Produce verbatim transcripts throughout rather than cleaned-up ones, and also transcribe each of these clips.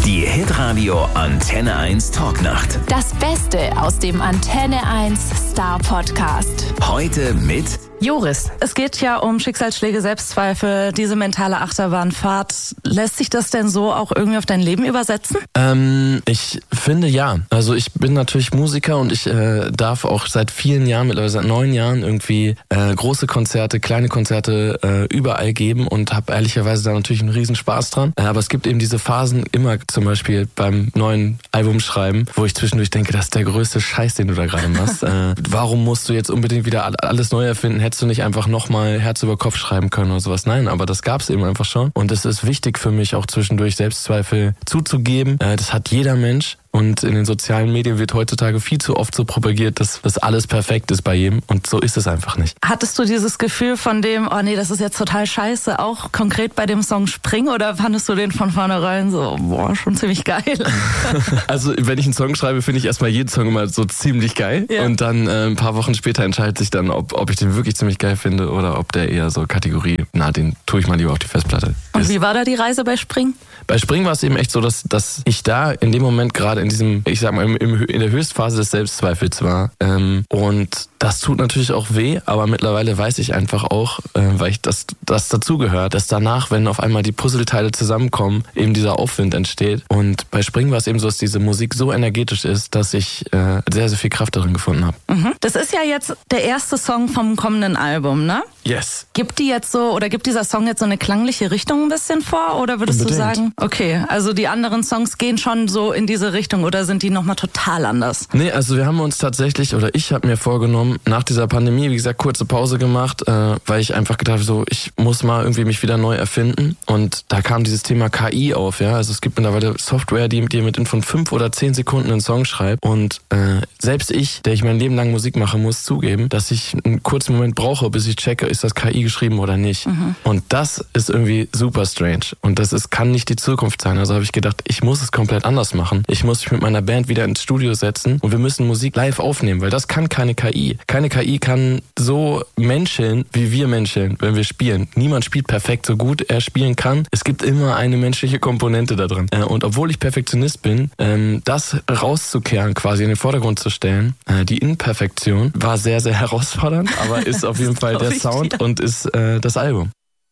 Die Hitradio Antenne eins Talknacht. Das Beste aus dem Antenne eins Star Podcast. Heute mit Joris. Es geht ja um Schicksalsschläge, Selbstzweifel, diese mentale Achterbahnfahrt. Lässt sich das denn so auch irgendwie auf dein Leben übersetzen? Ähm, ich finde ja. Also ich bin natürlich Musiker und ich äh, darf auch seit vielen Jahren, mittlerweile seit neun Jahren irgendwie äh, große Konzerte, kleine Konzerte äh, überall geben und habe ehrlicherweise da natürlich einen riesen Spaß dran. Äh, aber es gibt eben diese Phasen immer zum Beispiel beim neuen Album schreiben, wo ich zwischendurch denke, das ist der größte Scheiß, den du da gerade machst. äh, warum musst du jetzt unbedingt wieder alles neu erfinden? Hättest du nicht einfach nochmal Herz über Kopf schreiben können oder sowas? Nein, aber das gab's eben einfach schon. Und es ist wichtig für mich auch zwischendurch Selbstzweifel zuzugeben. Äh, das hat jeder Mensch. Und in den sozialen Medien wird heutzutage viel zu oft so propagiert, dass das alles perfekt ist bei jedem. Und so ist es einfach nicht. Hattest du dieses Gefühl von dem, oh nee, das ist jetzt total scheiße, auch konkret bei dem Song Spring? Oder fandest du den von vornherein so, boah, schon ziemlich geil? Also wenn ich einen Song schreibe, finde ich erstmal jeden Song immer so ziemlich geil. Ja. Und dann äh, ein paar Wochen später entscheidet sich dann, ob, ob ich den wirklich ziemlich geil finde oder ob der eher so Kategorie, na, den tue ich mal lieber auf die Festplatte. Und ist. Wie war da die Reise bei Spring? Bei Spring war es eben echt so, dass, dass ich da in dem Moment gerade in diesem, ich sag mal, im, im, in der Höchstphase des Selbstzweifels war. Ähm, und das tut natürlich auch weh, aber mittlerweile weiß ich einfach auch, äh, weil ich das, das dazugehört, dass danach, wenn auf einmal die Puzzleteile zusammenkommen, eben dieser Aufwind entsteht. Und bei Spring war es eben so, dass diese Musik so energetisch ist, dass ich äh, sehr, sehr viel Kraft darin gefunden habe. Mhm. Das ist ja jetzt der erste Song vom kommenden Album, ne? Yes. Gibt die jetzt so, oder gibt dieser Song jetzt so eine klangliche Richtung ein bisschen vor? Oder würdest Unbedingt. du sagen, okay, also die anderen Songs gehen schon so in diese Richtung oder sind die nochmal total anders? Nee, also wir haben uns tatsächlich, oder ich habe mir vorgenommen, nach dieser Pandemie, wie gesagt, kurze Pause gemacht, äh, weil ich einfach gedacht habe, so, ich muss mal irgendwie mich wieder neu erfinden. Und da kam dieses Thema K I auf, ja. Also es gibt mittlerweile Software, die dir mit in von fünf oder zehn Sekunden einen Song schreibt. Und äh, selbst ich, der ich mein Leben lang Musik mache, muss zugeben, dass ich einen kurzen Moment brauche, bis ich checke, ist das K I geschrieben oder nicht. Mhm. Und das ist irgendwie super strange. Und das ist, kann nicht die Zukunft sein. Also habe ich gedacht, ich muss es komplett anders machen. Ich muss mich mit meiner Band wieder ins Studio setzen und wir müssen Musik live aufnehmen, weil das kann keine K I. Keine K I kann so menscheln, wie wir menscheln, wenn wir spielen. Niemand spielt perfekt so gut er spielen kann. Es gibt immer eine menschliche Komponente da drin. Und obwohl ich Perfektionist bin, das rauszukehren, quasi in den Vordergrund zu stellen, die Imperfektion, war sehr, sehr herausfordernd, aber ist auf jeden Fall der Sound und ist äh, das Album.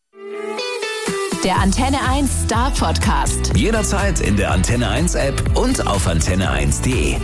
Der Antenne eins Star Podcast. jederzeit in der Antenne eins App und auf antenne eins punkt de.